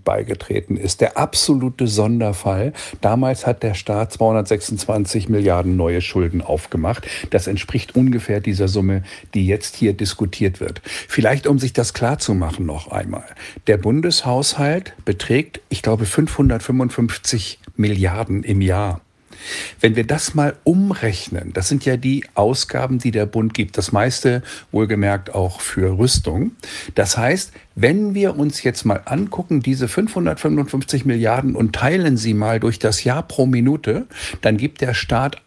beigetreten ist. Der absolute Sonderfall. Damals hat der Staat 226 Milliarden neue Schulden aufgemacht. Das entspricht ungefähr dieser Summe, die jetzt hier diskutiert wird. Vielleicht, um sich das klarzumachen noch einmal. Der Bundeshaushalt beträgt, ich glaube, 555 Milliarden im Jahr. Wenn wir das mal umrechnen, das sind ja die Ausgaben, die der Bund gibt, das meiste wohlgemerkt auch für Rüstung. Das heißt, wenn wir uns jetzt mal angucken, diese 555 Milliarden und teilen sie mal durch das Jahr pro Minute, dann gibt der Staat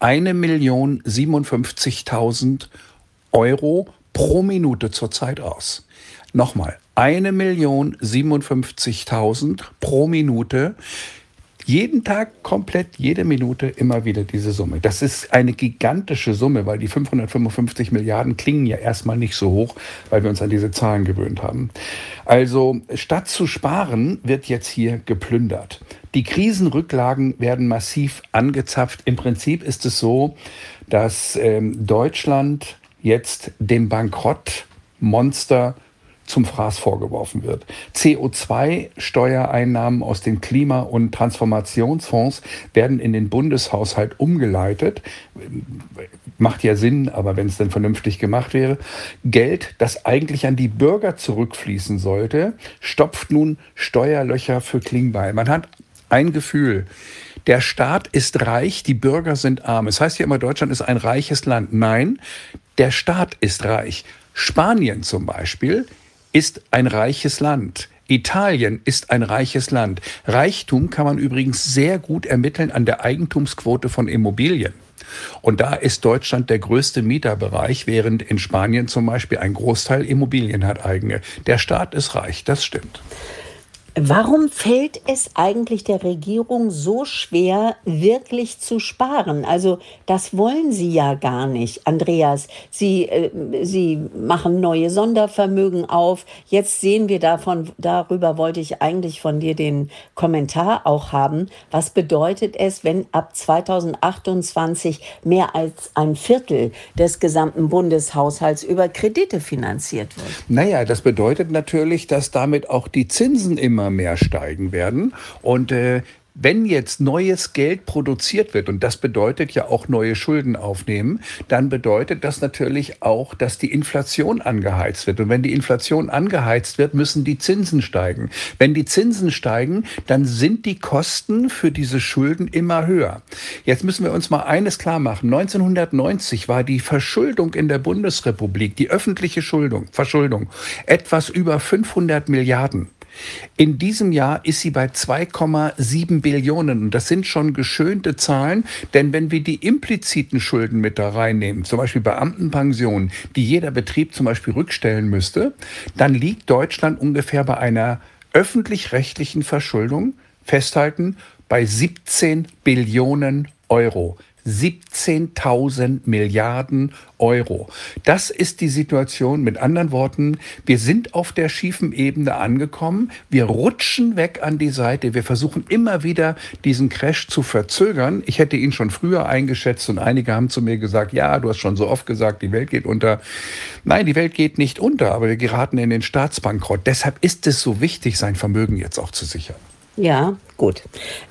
1.057.000 Euro pro Minute zurzeit aus. Nochmal, 1.057.000 pro Minute. Jeden Tag komplett, jede Minute immer wieder diese Summe. Das ist eine gigantische Summe, weil die 555 Milliarden klingen ja erstmal nicht so hoch, weil wir uns an diese Zahlen gewöhnt haben. Also statt zu sparen, wird jetzt hier geplündert. Die Krisenrücklagen werden massiv angezapft. Im Prinzip ist es so, dass Deutschland jetzt dem Bankrottmonster zum Fraß vorgeworfen wird. CO2-Steuereinnahmen aus den Klima- und Transformationsfonds werden in den Bundeshaushalt umgeleitet. Macht ja Sinn, aber wenn es denn vernünftig gemacht wäre. Geld, das eigentlich an die Bürger zurückfließen sollte, stopft nun Steuerlöcher für Klingbeil. Man hat ein Gefühl, der Staat ist reich, die Bürger sind arm. Es heißt ja immer, Deutschland ist ein reiches Land. Nein, der Staat ist reich. Spanien zum Beispiel ist ein reiches Land. Italien ist ein reiches Land. Reichtum kann man übrigens sehr gut ermitteln an der Eigentumsquote von Immobilien. Und da ist Deutschland der größte Mieterbereich, während in Spanien zum Beispiel ein Großteil Immobilien hat eigene. Der Staat ist reich, das stimmt. Warum fällt es eigentlich der Regierung so schwer, wirklich zu sparen? Also das wollen Sie ja gar nicht, Andreas. Sie machen neue Sondervermögen auf. Jetzt sehen wir darüber wollte ich eigentlich von dir den Kommentar auch haben. Was bedeutet es, wenn ab 2028 mehr als ein Viertel des gesamten Bundeshaushalts über Kredite finanziert wird? Naja, das bedeutet natürlich, dass damit auch die Zinsen immer mehr steigen werden. Und wenn jetzt neues Geld produziert wird, und das bedeutet ja auch neue Schulden aufnehmen, dann bedeutet das natürlich auch, dass die Inflation angeheizt wird. Und wenn die Inflation angeheizt wird, müssen die Zinsen steigen. Wenn die Zinsen steigen, dann sind die Kosten für diese Schulden immer höher. Jetzt müssen wir uns mal eines klar machen. 1990 war die Verschuldung in der Bundesrepublik, die öffentliche Verschuldung, etwas über 500 Milliarden. In diesem Jahr ist sie bei 2,7 Billionen. Und das sind schon geschönte Zahlen, denn wenn wir die impliziten Schulden mit da reinnehmen, zum Beispiel Beamtenpensionen, die jeder Betrieb zum Beispiel rückstellen müsste, dann liegt Deutschland ungefähr bei einer öffentlich-rechtlichen Verschuldung, festhalten, bei 17 Billionen Euro. 17.000 Milliarden Euro. Das ist die Situation. Mit anderen Worten, wir sind auf der schiefen Ebene angekommen. Wir rutschen weg an die Seite. Wir versuchen immer wieder, diesen Crash zu verzögern. Ich hätte ihn schon früher eingeschätzt und einige haben zu mir gesagt, ja, du hast schon so oft gesagt, die Welt geht unter. Nein, die Welt geht nicht unter, aber wir geraten in den Staatsbankrott. Deshalb ist es so wichtig, sein Vermögen jetzt auch zu sichern. Ja, gut.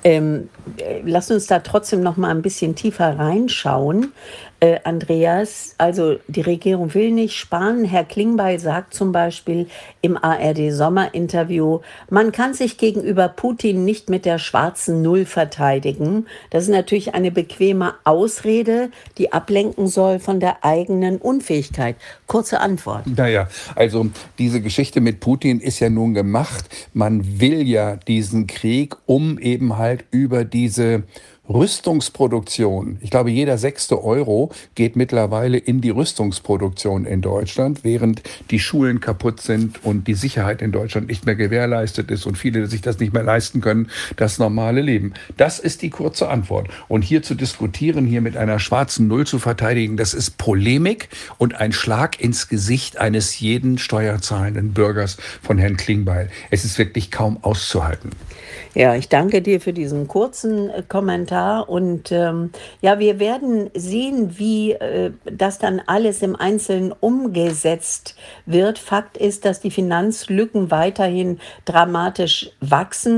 Lass uns da trotzdem noch mal ein bisschen tiefer reinschauen. Andreas, also die Regierung will nicht sparen. Herr Klingbeil sagt zum Beispiel im ARD-Sommerinterview, man kann sich gegenüber Putin nicht mit der schwarzen Null verteidigen. Das ist natürlich eine bequeme Ausrede, die ablenken soll von der eigenen Unfähigkeit. Kurze Antwort. Naja, also diese Geschichte mit Putin ist ja nun gemacht. Man will ja diesen Krieg, um eben halt über diese Rüstungsproduktion. Ich glaube, jeder 6. Euro geht mittlerweile in die Rüstungsproduktion in Deutschland, während die Schulen kaputt sind und die Sicherheit in Deutschland nicht mehr gewährleistet ist und viele sich das nicht mehr leisten können, das normale Leben. Das ist die kurze Antwort. Und hier zu diskutieren, hier mit einer schwarzen Null zu verteidigen, das ist Polemik und ein Schlag ins Gesicht eines jeden steuerzahlenden Bürgers von Herrn Klingbeil. Es ist wirklich kaum auszuhalten. Ja, ich danke dir für diesen kurzen Kommentar und ja, wir werden sehen, wie das dann alles im Einzelnen umgesetzt wird. Fakt ist, dass die Finanzlücken weiterhin dramatisch wachsen.